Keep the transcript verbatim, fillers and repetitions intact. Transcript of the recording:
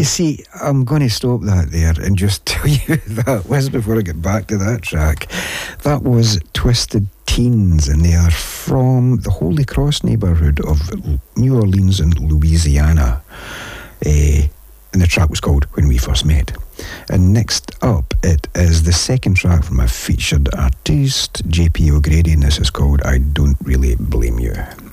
see, I'm going to stop that there and just tell you that, Wes, before I get back to that track, that was Twisted Teens, and they are from the Holy Cross neighbourhood of New Orleans in Louisiana. Uh, and the track was called When We First Met. And next up, it is the second track from a featured artist, J P O'Grady, and this is called I Don't Really Blame You.